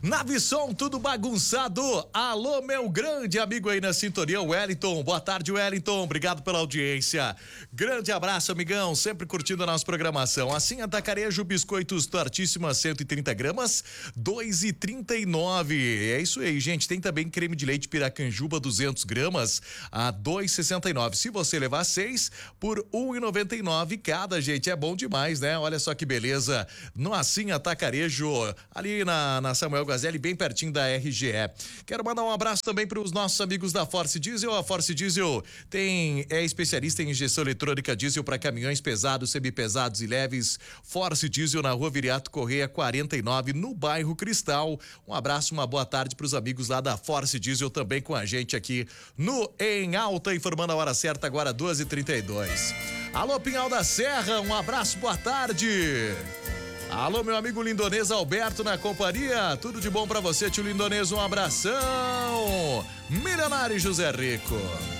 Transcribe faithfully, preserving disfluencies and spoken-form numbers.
Navisson, tudo bagunçado. Alô, meu grande amigo aí na sintonia, Wellington. Boa tarde, Wellington. Obrigado pela audiência. Grande abraço, amigão. Sempre curtindo a nossa programação. Assim, Atacarejo, biscoitos tortíssima, cento e trinta gramas, dois e trinta e nove. É isso aí, gente. Tem também creme de leite Piracanjuba, duzentos gramas, a dois e sessenta e nove. Se você levar seis, por um e noventa e nove cada, gente. É bom demais, né? Olha só que beleza. No Assim Atacarejo, ali na, na Samuel Gazelli, bem pertinho da R G E. Quero mandar um abraço também para os nossos amigos da Force Diesel. A Force Diesel tem, é especialista em injeção eletrônica diesel para caminhões pesados, semipesados e leves. Force Diesel na Rua Viriato Correia quarenta e nove, no bairro Cristal. Um abraço, uma boa tarde para os amigos lá da Force Diesel também com a gente aqui no Em Alta, informando a hora certa agora, doze e trinta e dois. Alô, Pinhal da Serra, um abraço, boa tarde. Alô, meu amigo Lindonês Alberto na companhia. Tudo de bom pra você, tio Lindonês, um abração. Milionário José Rico.